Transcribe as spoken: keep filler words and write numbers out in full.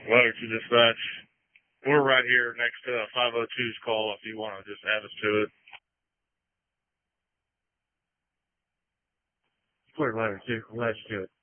Weather to dispatch. We're right here next to five oh two's call if you want to just add us to it. Clear letter two. Glad you do it.